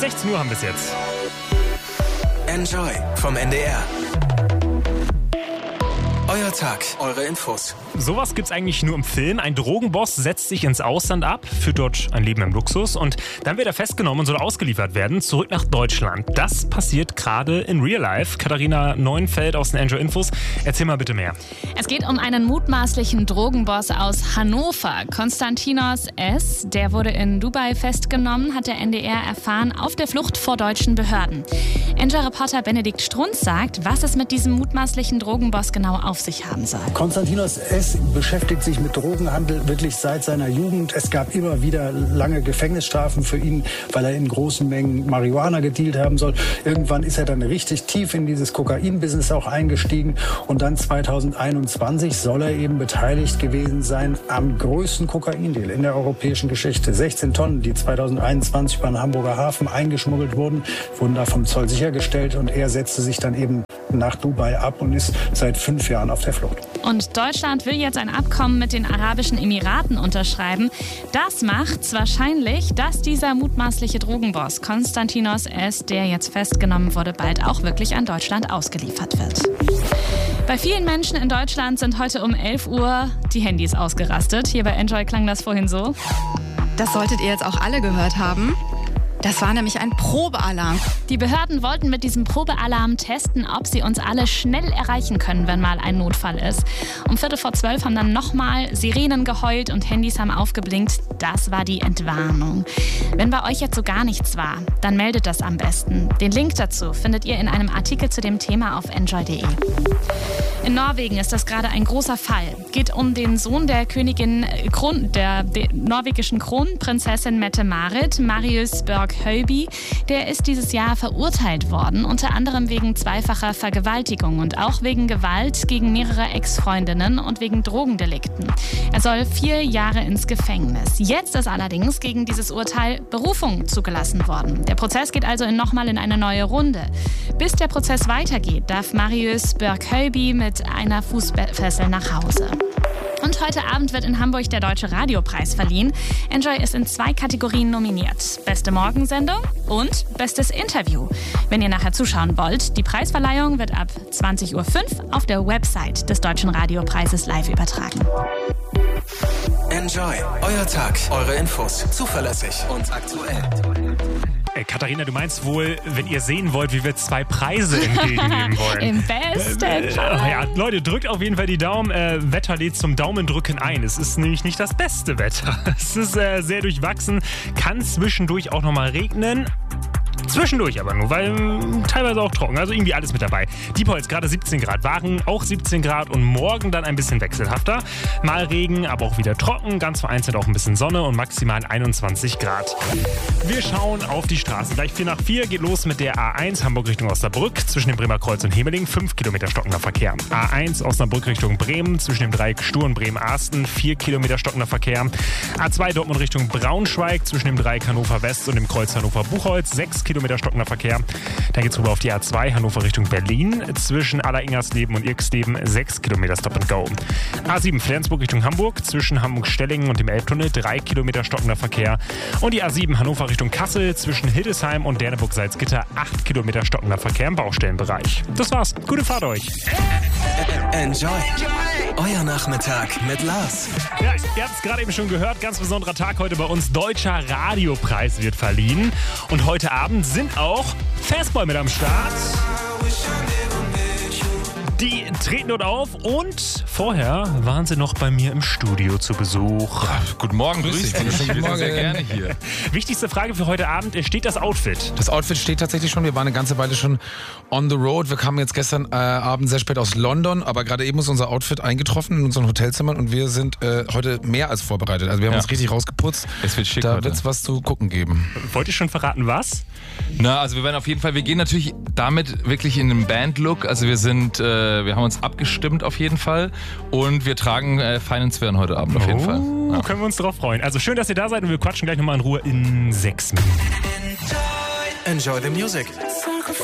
16 Uhr haben wir es jetzt. Enjoy vom NDR. Euer Tag, eure Infos. Sowas gibt's eigentlich nur im Film. Ein Drogenboss setzt sich ins Ausland ab, führt dort ein Leben im Luxus und dann wird er festgenommen und soll ausgeliefert werden, zurück nach Deutschland. Das passiert gerade in Real Life. Katharina Neuenfeld aus den Enjoy Infos. Erzähl mal bitte mehr. Es geht um einen mutmaßlichen Drogenboss aus Hannover. Konstantinos S., der wurde in Dubai festgenommen, hat der NDR erfahren, auf der Flucht vor deutschen Behörden. Enjoy-Reporter Benedikt Strunz sagt, was es mit diesem mutmaßlichen Drogenboss genau auf sich haben soll. Konstantinos S. beschäftigt sich mit Drogenhandel wirklich seit seiner Jugend. Es gab immer wieder lange Gefängnisstrafen für ihn, weil er in großen Mengen Marihuana gedealt haben soll. Irgendwann ist er dann richtig tief in dieses Kokain-Business auch eingestiegen. Und dann 2021 soll er eben beteiligt gewesen sein am größten Kokain-Deal in der europäischen Geschichte. 16 Tonnen, die 2021 über den Hamburger Hafen eingeschmuggelt wurden da vom Zoll sichergestellt. Und er setzte sich dann eben nach Dubai ab und ist seit 5 Jahren auf der Flucht. Und Deutschland will jetzt ein Abkommen mit den Arabischen Emiraten unterschreiben. Das macht's wahrscheinlich, dass dieser mutmaßliche Drogenboss Konstantinos S., der jetzt festgenommen wurde, bald auch wirklich an Deutschland ausgeliefert wird. Bei vielen Menschen in Deutschland sind heute um 11 Uhr die Handys ausgerastet. Hier bei Enjoy klang das vorhin so. Das solltet ihr jetzt auch alle gehört haben. Das war nämlich ein Probealarm. Die Behörden wollten mit diesem Probealarm testen, ob sie uns alle schnell erreichen können, wenn mal ein Notfall ist. Um 11:45 haben dann nochmal Sirenen geheult und Handys haben aufgeblinkt. Das war die Entwarnung. Wenn bei euch jetzt so gar nichts war, dann meldet das am besten. Den Link dazu findet ihr in einem Artikel zu dem Thema auf enjoy.de. In Norwegen ist das gerade ein großer Fall. Geht um den Sohn der der norwegischen Kronprinzessin Mette-Marit, Marius Berg-Høiby. Der ist dieses Jahr verurteilt worden, unter anderem wegen zweifacher Vergewaltigung und auch wegen Gewalt gegen mehrere Ex-Freundinnen und wegen Drogendelikten. Er soll 4 Jahre ins Gefängnis. Jetzt ist allerdings gegen dieses Urteil Berufung zugelassen worden. Der Prozess geht also nochmal in eine neue Runde. Bis der Prozess weitergeht, darf Marius Berg-Høiby mit einer Fußfessel nach Hause. Und heute Abend wird in Hamburg der Deutsche Radiopreis verliehen. Enjoy ist in 2 Kategorien nominiert. Beste Morgensendung und Bestes Interview. Wenn ihr nachher zuschauen wollt, die Preisverleihung wird ab 20:05 Uhr auf der Website des Deutschen Radiopreises live übertragen. Enjoy, euer Tag, eure Infos, zuverlässig und aktuell. Katharina, du meinst wohl, wenn ihr sehen wollt, wie wir 2 Preise entgegennehmen wollen. Im besten Fall. Ja, Leute, drückt auf jeden Fall die Daumen. Wetter lädt zum Daumendrücken ein. Es ist nämlich nicht das beste Wetter. Es ist sehr durchwachsen. Kann zwischendurch auch nochmal regnen. Zwischendurch aber nur, weil teilweise auch trocken, also irgendwie alles mit dabei. Diepholz gerade 17 Grad, Waren auch 17 Grad und morgen dann ein bisschen wechselhafter. Mal Regen, aber auch wieder trocken, ganz vereinzelt auch ein bisschen Sonne und maximal 21 Grad. Wir schauen auf die Straßen. Gleich 4:04 geht los mit der A1 Hamburg Richtung Osnabrück, zwischen dem Bremer Kreuz und Hemeling 5 Kilometer stockender Verkehr. A1 Osnabrück Richtung Bremen, zwischen dem Dreieck Stur und Bremen-Arsten 4 Kilometer stockender Verkehr. A2 Dortmund Richtung Braunschweig, zwischen dem Dreieck Hannover West und dem Kreuz Hannover-Buchholz 6 Kilometer stockender Verkehr. Dann geht's rüber auf die A2 Hannover Richtung Berlin. Zwischen Aller-Ingersleben und Irksleben 6 Kilometer Stop and Go. A7 Flensburg Richtung Hamburg. Zwischen Hamburg-Stellingen und dem Elbtunnel 3 Kilometer stockender Verkehr. Und die A7 Hannover Richtung Kassel. Zwischen Hildesheim und Derneburg-Salzgitter 8 Kilometer stockender Verkehr im Baustellenbereich. Das war's. Gute Fahrt euch. Enjoy. Euer Nachmittag mit Lars. Ja, ihr habt es gerade eben schon gehört. Ganz besonderer Tag heute bei uns. Deutscher Radiopreis wird verliehen. Und heute Abend sind auch Fastboy mit am Start. Die treten dort auf und vorher waren sie noch bei mir im Studio zu Besuch. Ach, guten Morgen, grüß dich. Wir sind sehr gerne hier. Wichtigste Frage für heute Abend, steht das Outfit? Das Outfit steht tatsächlich schon. Wir waren eine ganze Weile schon on the road. Wir kamen jetzt gestern Abend sehr spät aus London, aber gerade eben ist unser Outfit eingetroffen in unseren Hotelzimmern und wir sind heute mehr als vorbereitet. Also wir haben uns richtig rausgeputzt. Es wird schick Da heute. wird es was zu gucken geben. Wollt ihr schon verraten, was? Na, also wir werden auf jeden Fall, wir gehen natürlich damit wirklich in den Band-Look. Also wir haben uns abgestimmt auf jeden Fall und wir tragen Finance Wear heute Abend auf jeden Fall. Ja. Können wir uns drauf freuen. Also schön, dass ihr da seid und wir quatschen gleich nochmal in Ruhe in 6 Minuten. Enjoy the music.